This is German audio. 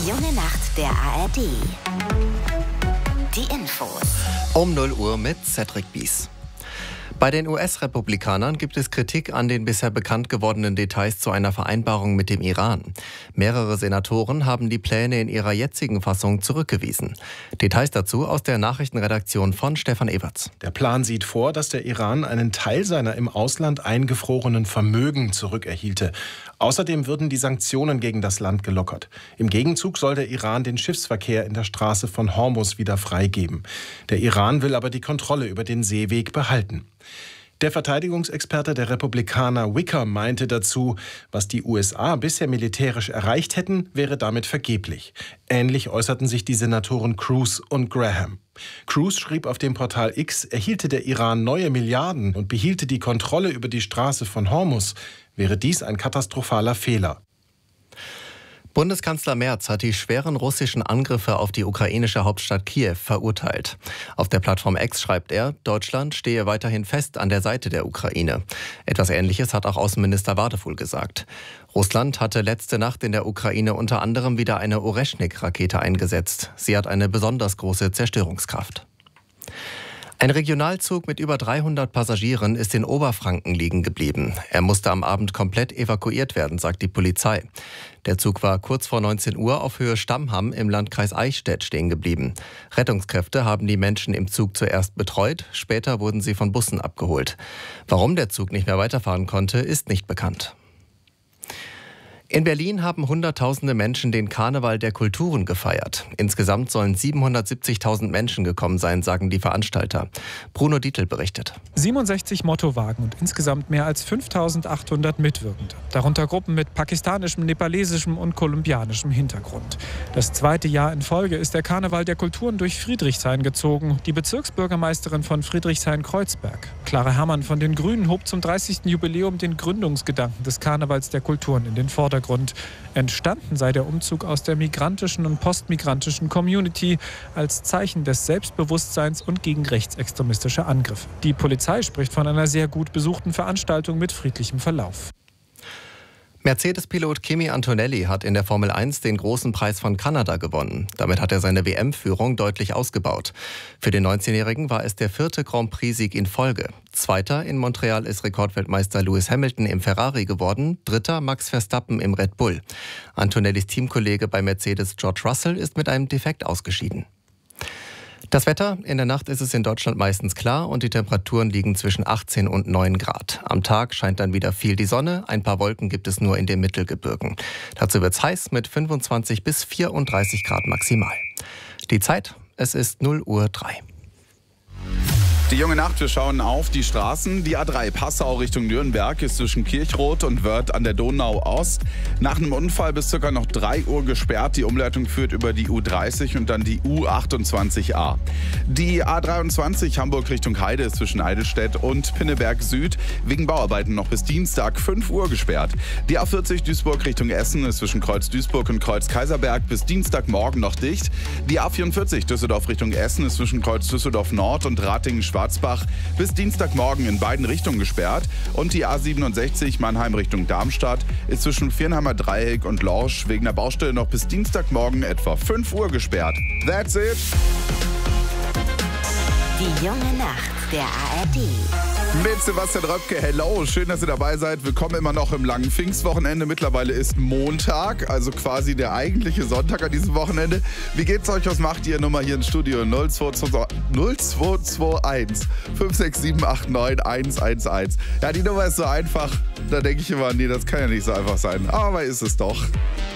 Die junge Nacht der ARD. Die Infos. Um 0 Uhr mit Cedric Bies. Bei den US-Republikanern gibt es Kritik an den bisher bekannt gewordenen Details zu einer Vereinbarung mit dem Iran. Mehrere Senatoren haben die Pläne in ihrer jetzigen Fassung zurückgewiesen. Details dazu aus der Nachrichtenredaktion von Stefan Ewerts. Der Plan sieht vor, dass der Iran einen Teil seiner im Ausland eingefrorenen Vermögen zurückerhielte. Außerdem würden die Sanktionen gegen das Land gelockert. Im Gegenzug soll der Iran den Schiffsverkehr in der Straße von Hormuz wieder freigeben. Der Iran will aber die Kontrolle über den Seeweg behalten. Der Verteidigungsexperte der Republikaner Wicker meinte dazu, was die USA bisher militärisch erreicht hätten, wäre damit vergeblich. Ähnlich äußerten sich die Senatoren Cruz und Graham. Cruz schrieb auf dem Portal X, erhielte der Iran neue Milliarden und behielte die Kontrolle über die Straße von Hormuz, wäre dies ein katastrophaler Fehler. Bundeskanzler Merz hat die schweren russischen Angriffe auf die ukrainische Hauptstadt Kiew verurteilt. Auf der Plattform X schreibt er, Deutschland stehe weiterhin fest an der Seite der Ukraine. Etwas Ähnliches hat auch Außenminister Wadefuhl gesagt. Russland hatte letzte Nacht in der Ukraine unter anderem wieder eine Oreschnik-Rakete eingesetzt. Sie hat eine besonders große Zerstörungskraft. Ein Regionalzug mit über 300 Passagieren ist in Oberfranken liegen geblieben. Er musste am Abend komplett evakuiert werden, sagt die Polizei. Der Zug war kurz vor 19 Uhr auf Höhe Stammham im Landkreis Eichstätt stehen geblieben. Rettungskräfte haben die Menschen im Zug zuerst betreut, später wurden sie von Bussen abgeholt. Warum der Zug nicht mehr weiterfahren konnte, ist nicht bekannt. In Berlin haben Hunderttausende Menschen den Karneval der Kulturen gefeiert. Insgesamt sollen 770.000 Menschen gekommen sein, sagen die Veranstalter. Bruno Dietl berichtet. 67 Mottowagen und insgesamt mehr als 5.800 Mitwirkende. Darunter Gruppen mit pakistanischem, nepalesischem und kolumbianischem Hintergrund. Das zweite Jahr in Folge ist der Karneval der Kulturen durch Friedrichshain gezogen. Die Bezirksbürgermeisterin von Friedrichshain-Kreuzberg, Clara Herrmann von den Grünen, hob zum 30. Jubiläum den Gründungsgedanken des Karnevals der Kulturen in den Vordergrund. Entstanden sei der Umzug aus der migrantischen und postmigrantischen Community als Zeichen des Selbstbewusstseins und gegen rechtsextremistische Angriffe. Die Polizei spricht von einer sehr gut besuchten Veranstaltung mit friedlichem Verlauf. Mercedes-Pilot Kimi Antonelli hat in der Formel 1 den großen Preis von Kanada gewonnen. Damit hat er seine WM-Führung deutlich ausgebaut. Für den 19-Jährigen war es der 4. Grand Prix-Sieg in Folge. Zweiter in Montreal ist Rekordweltmeister Lewis Hamilton im Ferrari geworden, dritter Max Verstappen im Red Bull. Antonellis Teamkollege bei Mercedes George Russell ist mit einem Defekt ausgeschieden. Das Wetter: In der Nacht ist es in Deutschland meistens klar und die Temperaturen liegen zwischen 18 und 9 Grad. Am Tag scheint dann wieder viel die Sonne, ein paar Wolken gibt es nur in den Mittelgebirgen. Dazu wird es heiß mit 25 bis 34 Grad maximal. Die Zeit: Es ist 0:03 Uhr. Die junge Nacht, wir schauen auf die Straßen. Die A3 Passau Richtung Nürnberg ist zwischen Kirchroth und Wörth an der Donau Ost nach einem Unfall bis ca. noch 3 Uhr gesperrt. Die Umleitung führt über die U30 und dann die U28a. Die A23 Hamburg Richtung Heide ist zwischen Eidelstedt und Pinneberg Süd wegen Bauarbeiten noch bis Dienstag 5 Uhr gesperrt. Die A40 Duisburg Richtung Essen ist zwischen Kreuz Duisburg und Kreuz Kaiserberg bis Dienstagmorgen noch dicht. Die A44 Düsseldorf Richtung Essen ist zwischen Kreuz Düsseldorf Nord und Ratingen-Schwarzbach bis Dienstagmorgen in beiden Richtungen gesperrt. Und die A67 Mannheim Richtung Darmstadt ist zwischen Viernheimer Dreieck und Lorsch wegen der Baustelle noch bis Dienstagmorgen etwa 5 Uhr gesperrt. That's it! Die junge Nacht der ARD. Mit Sebastian Röpke, hello, schön, dass ihr dabei seid. Willkommen immer noch im langen Pfingstwochenende. Mittlerweile ist Montag, also quasi der eigentliche Sonntag an diesem Wochenende. Wie geht's euch? Was macht ihr? Nummer hier im Studio 0221 56789 111. Ja, die Nummer ist so einfach. Da denke ich immer, nee, das kann ja nicht so einfach sein. Aber ist es doch.